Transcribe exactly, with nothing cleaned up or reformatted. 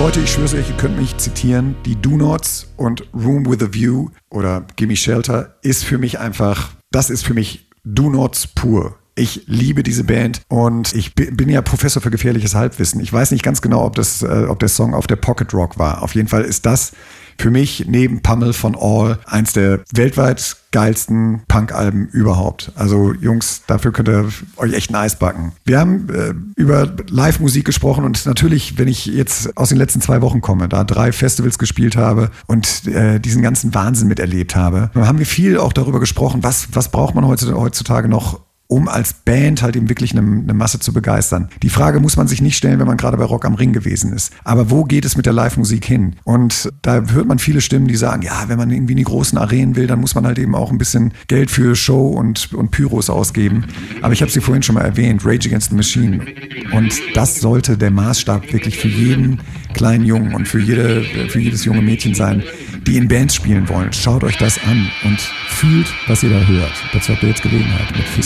Leute, ich schwöre euch, ihr könnt mich zitieren. Die Do Nots und Room with a View oder Gimme Shelter ist für mich einfach, das ist für mich Do Nots pur. Ich liebe diese Band und ich bin ja Professor für gefährliches Halbwissen. Ich weiß nicht ganz genau, ob das, äh, ob der Song auf der Pocket Rock war. Auf jeden Fall ist das für mich neben Pummel von All eins der weltweit geilsten Punk-Alben überhaupt. Also Jungs, dafür könnt ihr euch echt ein Eis backen. Wir haben äh, über Live-Musik gesprochen und natürlich, wenn ich jetzt aus den letzten zwei Wochen komme, da drei Festivals gespielt habe und äh, diesen ganzen Wahnsinn miterlebt habe, haben wir viel auch darüber gesprochen, was, was braucht man heutzutage noch, um als Band halt eben wirklich eine, eine Masse zu begeistern. Die Frage muss man sich nicht stellen, wenn man gerade bei Rock am Ring gewesen ist. Aber wo geht es mit der Live-Musik hin? Und da hört man viele Stimmen, die sagen, ja, wenn man irgendwie in die großen Arenen will, dann muss man halt eben auch ein bisschen Geld für Show und, und Pyros ausgeben. Aber ich habe sie vorhin schon mal erwähnt, Rage Against the Machine. Und das sollte der Maßstab wirklich für jeden kleinen Jungen und für, jede, für jedes junge Mädchen sein, die in Bands spielen wollen. Schaut euch das an und fühlt, was ihr da hört. Dazu habt ihr jetzt Gelegenheit mit